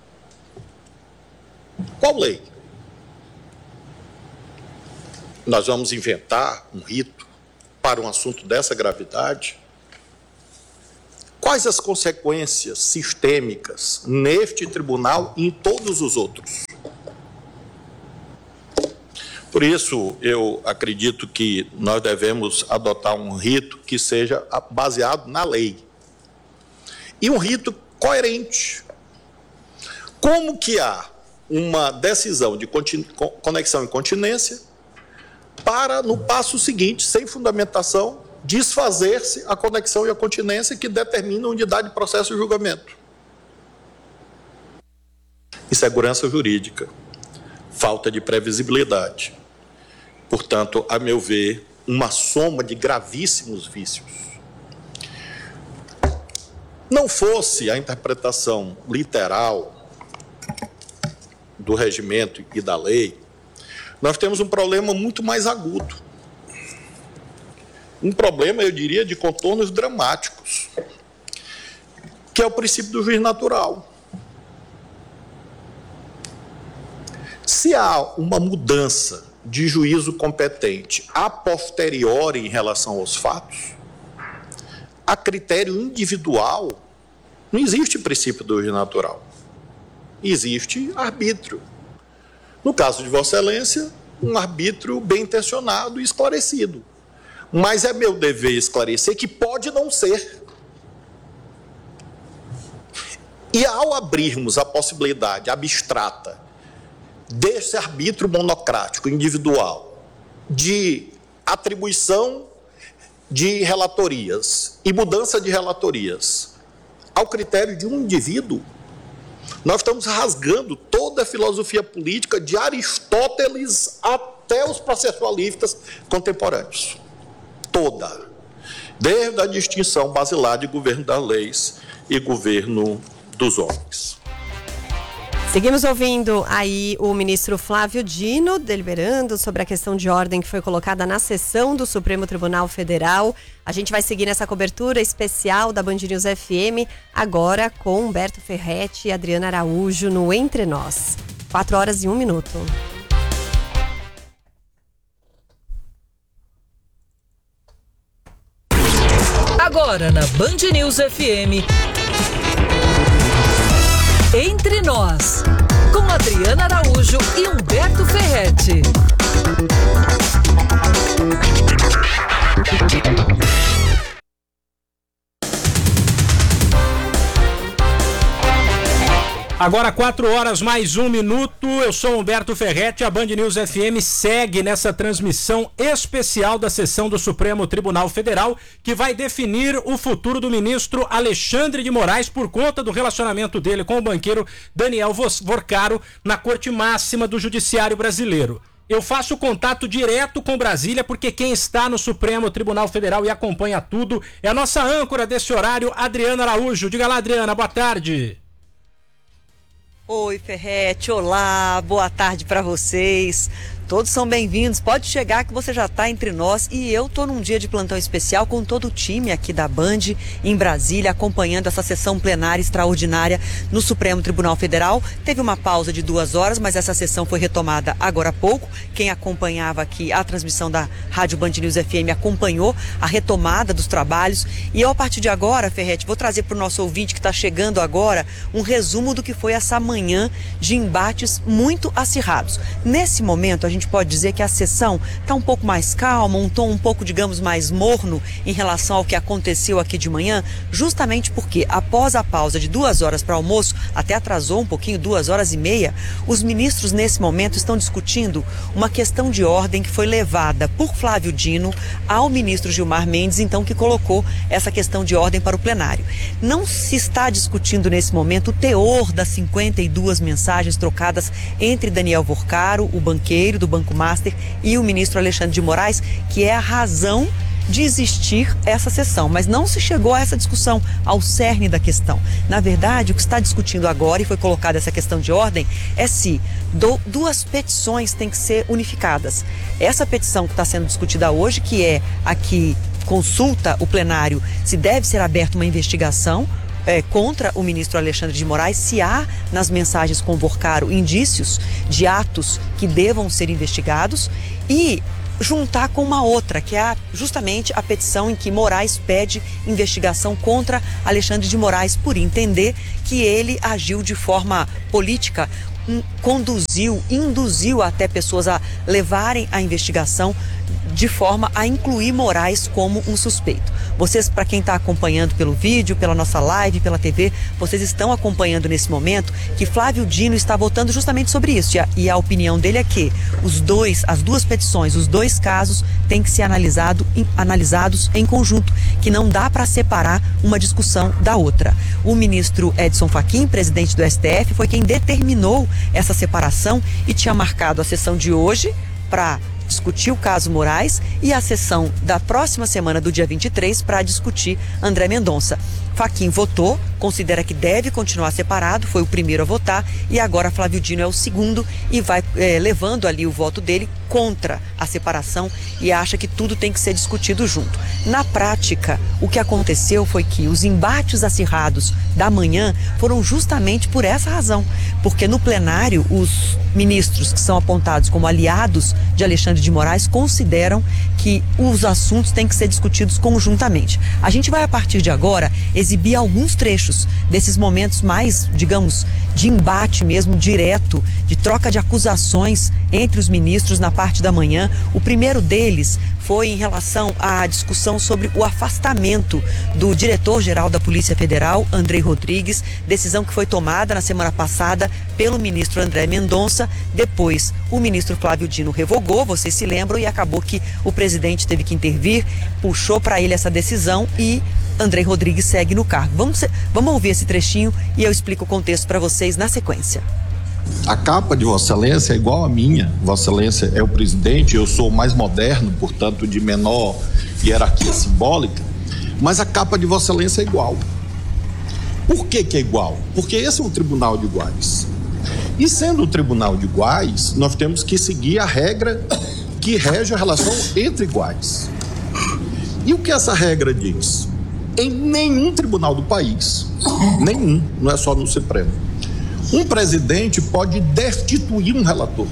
Qual lei? Nós vamos inventar um rito para um assunto dessa gravidade? Quais as consequências sistêmicas neste tribunal e em todos os outros? Por isso, eu acredito que nós devemos adotar um rito que seja baseado na lei. E um rito coerente. Como que há uma decisão de conexão e continência para, no passo seguinte, sem fundamentação, desfazer-se a conexão e a continência que determina a unidade de processo e julgamento? Insegurança jurídica, falta de previsibilidade. Portanto, a meu ver, uma soma de gravíssimos vícios. Não fosse a interpretação literal do regimento e da lei, nós temos um problema muito mais agudo. Um problema, eu diria, de contornos dramáticos, que é o princípio do juiz natural. Se há uma mudança de juízo competente a posteriori em relação aos fatos, a critério individual, não existe princípio do juiz natural. Existe arbítrio. No caso de Vossa Excelência, um arbítrio bem intencionado e esclarecido. Mas é meu dever esclarecer que pode não ser. E ao abrirmos a possibilidade abstrata desse arbítrio monocrático, individual, de atribuição de relatorias e mudança de relatorias ao critério de um indivíduo, nós estamos rasgando toda a filosofia política de Aristóteles até os processualistas contemporâneos. Toda. Desde a distinção basilar de governo das leis e governo dos homens. Seguimos ouvindo aí o ministro Flávio Dino deliberando sobre a questão de ordem que foi colocada na sessão do Supremo Tribunal Federal. A gente vai seguir nessa cobertura especial da Band News F M, agora com Humberto Ferretti e Adriana Araújo no Entre Nós. Quatro horas e um minuto. Agora na Band News F M... Entre Nós, com Adriana Araújo e Humberto Ferretti. Agora quatro horas mais um minuto, eu sou Humberto Ferretti, a Band News F M segue nessa transmissão especial da sessão do Supremo Tribunal Federal, que vai definir o futuro do ministro Alexandre de Moraes por conta do relacionamento dele com o banqueiro Daniel Vorcaro na Corte Máxima do Judiciário Brasileiro. Eu faço contato direto com Brasília porque quem está no Supremo Tribunal Federal e acompanha tudo é a nossa âncora desse horário, Adriana Araújo. Diga lá, Adriana, boa tarde. Oi, Ferretti, olá, boa tarde para vocês. Todos são bem-vindos, pode chegar que você já está entre nós e eu tô num dia de plantão especial com todo o time aqui da Band em Brasília, acompanhando essa sessão plenária extraordinária no Supremo Tribunal Federal. Teve uma pausa de duas horas, mas essa sessão foi retomada agora há pouco. Quem acompanhava aqui a transmissão da Rádio Band News F M acompanhou a retomada dos trabalhos e eu, a partir de agora, Ferretti, vou trazer para o nosso ouvinte que está chegando agora um resumo do que foi essa manhã de embates muito acirrados. Nesse momento, a gente pode dizer que a sessão está um pouco mais calma, um tom um pouco, digamos, mais morno em relação ao que aconteceu aqui de manhã, justamente porque após a pausa de duas horas para almoço, até atrasou um pouquinho, duas horas e meia, os ministros nesse momento estão discutindo uma questão de ordem que foi levada por Flávio Dino ao ministro Gilmar Mendes, então, que colocou essa questão de ordem para o plenário. Não se está discutindo nesse momento o teor das cinquenta e duas mensagens trocadas entre Daniel Vorcaro, o banqueiro do Banco Master, e o ministro Alexandre de Moraes, que é a razão de existir essa sessão, mas não se chegou a essa discussão, ao cerne da questão. Na verdade, o que está discutindo agora, e foi colocada essa questão de ordem, é se do, duas petições têm que ser unificadas. Essa petição que está sendo discutida hoje, que é a que consulta o plenário se deve ser aberta uma investigação É, contra o ministro Alexandre de Moraes, se há nas mensagens com Porcaro indícios de atos que devam ser investigados, e juntar com uma outra, que é a, justamente a petição em que Moraes pede investigação contra Alexandre de Moraes por entender que ele agiu de forma política, um, conduziu, induziu até pessoas a levarem a investigação de forma a incluir Moraes como um suspeito. Vocês, para quem está acompanhando pelo vídeo, pela nossa live, pela T V, vocês estão acompanhando nesse momento que Flávio Dino está votando justamente sobre isso. E a, e a opinião dele é que os dois, as duas petições, os dois casos têm que ser analisado, em, analisados em conjunto, que não dá para separar uma discussão da outra. O ministro Edson Fachin, presidente do S T F, foi quem determinou essa separação e tinha marcado a sessão de hoje para discutir o caso Moraes e a sessão da próxima semana, do dia vinte e três, para discutir André Mendonça. Fachin votou, considera que deve continuar separado, foi o primeiro a votar, e agora Flávio Dino é o segundo e vai é, levando ali o voto dele contra a separação e acha que tudo tem que ser discutido junto. Na prática, o que aconteceu foi que os embates acirrados da manhã foram justamente por essa razão, porque no plenário os ministros que são apontados como aliados de Alexandre de Moraes consideram que os assuntos têm que ser discutidos conjuntamente. A gente vai, a partir de agora, exibir alguns trechos desses momentos mais, digamos, de embate mesmo, direto, de troca de acusações entre os ministros na parte da manhã. O primeiro deles foi em relação à discussão sobre o afastamento do diretor-geral da Polícia Federal, Andrei Rodrigues, decisão que foi tomada na semana passada pelo ministro André Mendonça. Depois, o ministro Flávio Dino revogou, vocês se lembram, e acabou que o presidente teve que intervir, puxou para ele essa decisão e Andrei Rodrigues segue no cargo. Vamos, vamos ouvir esse trechinho e eu explico o contexto para vocês na sequência. A capa de Vossa Excelência é igual à minha. Vossa Excelência é o presidente, eu sou mais moderno, portanto de menor hierarquia simbólica, mas a capa de Vossa Excelência é igual. Por que que é igual? Porque esse é um tribunal de iguais. E sendo um tribunal de iguais, nós temos que seguir a regra que rege a relação entre iguais. E o que essa regra diz? Em nenhum tribunal do país, nenhum, não é só no Supremo, um presidente pode destituir um relator.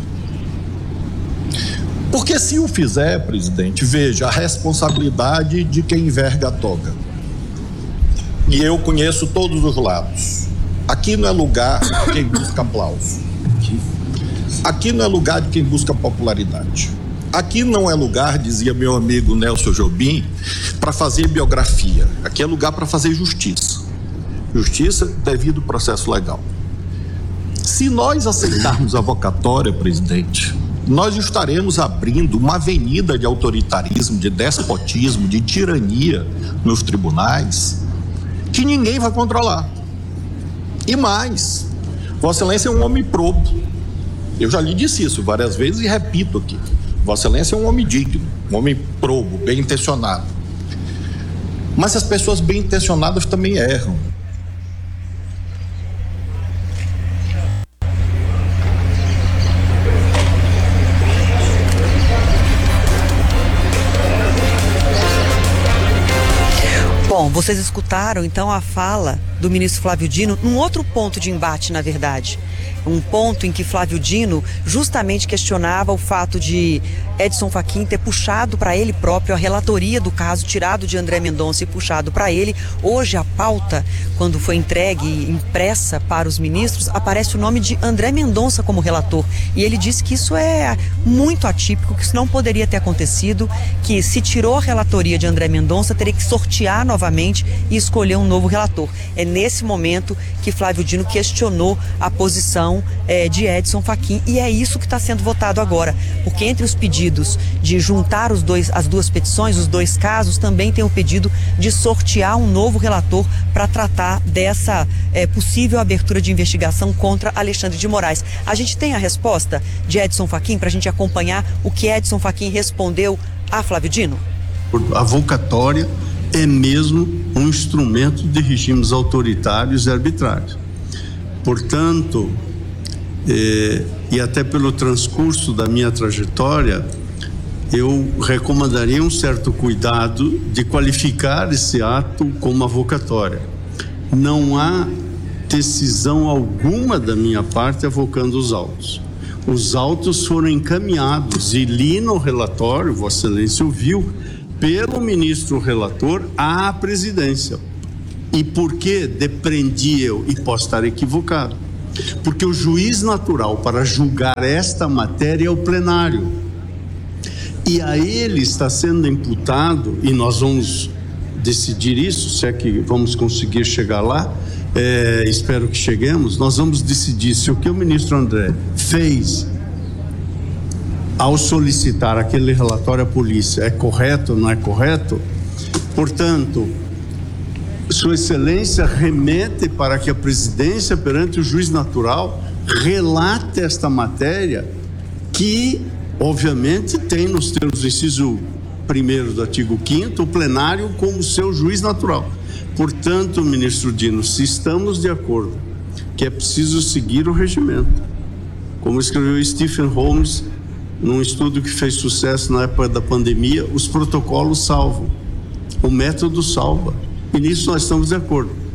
Porque se o fizer, presidente, veja a responsabilidade de quem enverga a toga. E eu conheço todos os lados. Aqui não é lugar de quem busca aplauso. Aqui não é lugar de quem busca popularidade. Aqui não é lugar, dizia meu amigo Nelson Jobim, para fazer biografia. Aqui é lugar para fazer justiça. Justiça devido ao processo legal. Se nós aceitarmos a vocatória, presidente, nós estaremos abrindo uma avenida de autoritarismo, de despotismo, de tirania nos tribunais que ninguém vai controlar. E mais, Vossa Excelência é um homem probo. Eu já lhe disse isso várias vezes e repito aqui. Vossa Excelência é um homem digno, um homem probo, bem intencionado. Mas as pessoas bem intencionadas também erram. Bom, vocês escutaram então a fala do ministro Flávio Dino num outro ponto de embate, na verdade. Um ponto em que Flávio Dino justamente questionava o fato de Edson Fachin ter puxado para ele próprio a relatoria do caso, tirado de André Mendonça e puxado para ele. Hoje a pauta, quando foi entregue e impressa para os ministros, aparece o nome de André Mendonça como relator. E ele disse que isso é muito atípico, que isso não poderia ter acontecido, que se tirou a relatoria de André Mendonça, teria que sortear novamente e escolher um novo relator. É nesse momento que Flávio Dino questionou a posição É, de Edson Fachin, e é isso que está sendo votado agora, porque entre os pedidos de juntar os dois, as duas petições, os dois casos, também tem o pedido de sortear um novo relator para tratar dessa é, possível abertura de investigação contra Alexandre de Moraes. A gente tem a resposta de Edson Fachin para a gente acompanhar o que Edson Fachin respondeu a Flávio Dino? acordo. A avocatória é mesmo um instrumento de regimes autoritários e arbitrários. Portanto, eh, e até pelo transcurso da minha trajetória, eu recomendaria um certo cuidado de qualificar esse ato como avocatória. Não há decisão alguma da minha parte avocando os autos. Os autos foram encaminhados e li no relatório, Vossa Excelência ouviu, pelo ministro relator à presidência. E por que depreendi eu, e posso estar equivocado? Porque o juiz natural para julgar esta matéria é o plenário. E a ele está sendo imputado, e nós vamos decidir isso, se é que vamos conseguir chegar lá, é, espero que cheguemos, nós vamos decidir se o que o ministro André fez ao solicitar aquele relatório à polícia é correto ou não é correto. Portanto, Sua Excelência remete para que a presidência, perante o juiz natural, relate esta matéria que, obviamente, tem nos termos do inciso primeiro do artigo quinto o plenário como seu juiz natural. Portanto, ministro Dino, se estamos de acordo que é preciso seguir o regimento, como escreveu Stephen Holmes num estudo que fez sucesso na época da pandemia, os protocolos salvam, o método salva, e nisso nós estamos de acordo.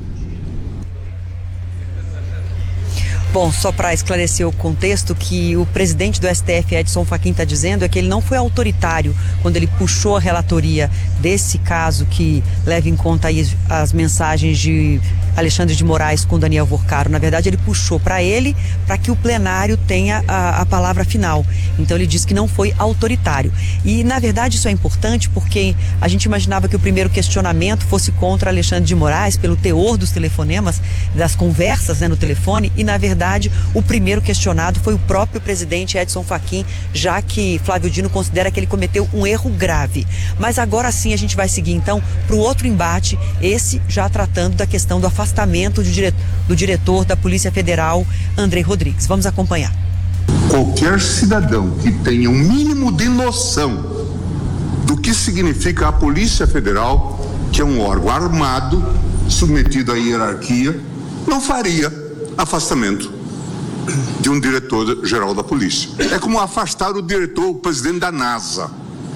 Bom, só para esclarecer o contexto, que o presidente do S T F, Edson Fachin, está dizendo é que ele não foi autoritário quando ele puxou a relatoria desse caso que leva em conta aí as mensagens de Alexandre de Moraes com Daniel Vorcaro. Na verdade, ele puxou para ele para que o plenário tenha a, a palavra final. Então, ele disse que não foi autoritário. E, na verdade, isso é importante porque a gente imaginava que o primeiro questionamento fosse contra Alexandre de Moraes pelo teor dos telefonemas, das conversas, né, no telefone, e, na verdade, o primeiro questionado foi o próprio presidente Edson Fachin, já que Flávio Dino considera que ele cometeu um erro grave. Mas agora sim a gente vai seguir então para o outro embate, esse já tratando da questão do afastamento do diretor, do diretor da Polícia Federal, André Rodrigues. Vamos acompanhar. Qualquer cidadão que tenha um mínimo de noção do que significa a Polícia Federal, que é um órgão armado, submetido à hierarquia, não faria afastamento de um diretor-geral da polícia. É como afastar o diretor, o presidente da NASA.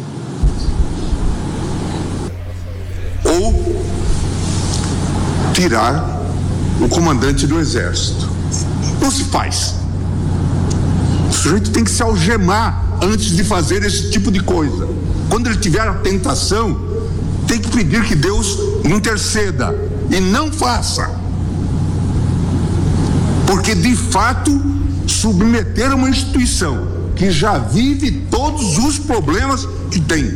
Ou tirar o comandante do exército. Não se faz. O sujeito tem que se algemar antes de fazer esse tipo de coisa. Quando ele tiver a tentação, tem que pedir que Deus interceda e não faça. Porque, de fato, submeter uma instituição que já vive todos os problemas que tem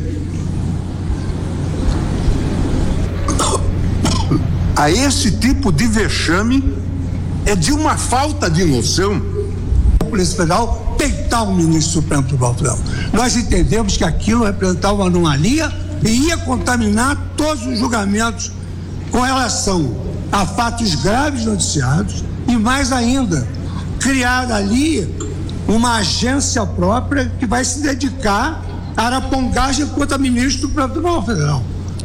a esse tipo de vexame é de uma falta de noção. A Polícia Federal peitar o ministro Supremo Tribunal Federal. Nós entendemos que aquilo representava uma anomalia e ia contaminar todos os julgamentos com relação a fatos graves noticiados. E mais ainda, criar ali uma agência própria que vai se dedicar à arapongagem contra ministro do Tribunal Federal.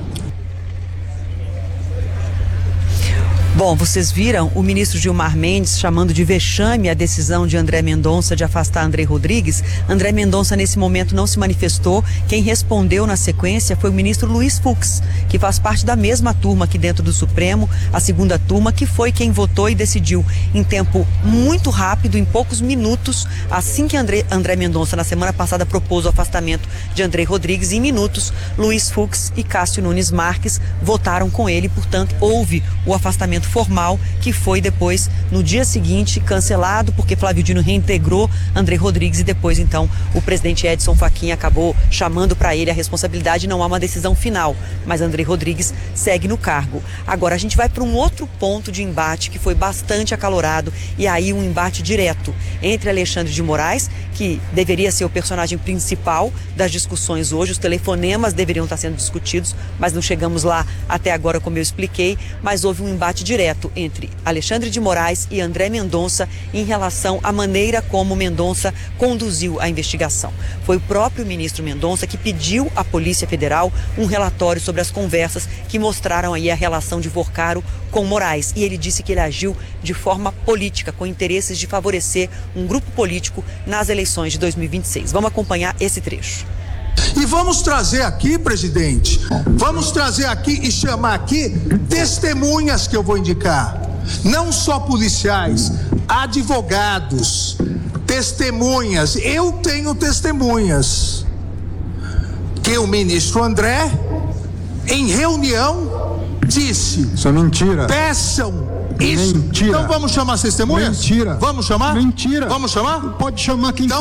Bom, vocês viram o ministro Gilmar Mendes chamando de vexame a decisão de André Mendonça de afastar André Rodrigues. André Mendonça, nesse momento, não se manifestou. Quem respondeu na sequência foi o ministro Luiz Fux, que faz parte da mesma turma aqui dentro do Supremo, a segunda turma, que foi quem votou e decidiu em tempo muito rápido, em poucos minutos, assim que André, André Mendonça, na semana passada, propôs o afastamento de André Rodrigues, em minutos, Luiz Fux e Cássio Nunes Marques votaram com ele, portanto, houve o afastamento formal, que foi depois, no dia seguinte, cancelado, porque Flávio Dino reintegrou André Rodrigues e depois, então, o presidente Edson Fachin acabou chamando para ele a responsabilidade. Não há uma decisão final, mas André Rodrigues segue no cargo. Agora, a gente vai para um outro ponto de embate que foi bastante acalorado, e aí um embate direto entre Alexandre de Moraes, que deveria ser o personagem principal das discussões hoje. Os telefonemas deveriam estar sendo discutidos, mas não chegamos lá até agora, como eu expliquei, mas houve um embate direto direto entre Alexandre de Moraes e André Mendonça em relação à maneira como Mendonça conduziu a investigação. Foi o próprio ministro Mendonça que pediu à Polícia Federal um relatório sobre as conversas que mostraram aí a relação de Vorcaro com Moraes. E ele disse que ele agiu de forma política, com interesses de favorecer um grupo político nas eleições de dois mil e vinte e seis. Vamos acompanhar esse trecho. E vamos trazer aqui, presidente, vamos trazer aqui e chamar aqui testemunhas que eu vou indicar. Não só policiais, advogados, testemunhas. Eu tenho testemunhas. Que o ministro André, em reunião, disse... Isso é mentira. Peçam isso. Mentira. Então vamos chamar as testemunhas? Mentira. Vamos chamar? Mentira. Vamos chamar? Pode chamar quem então,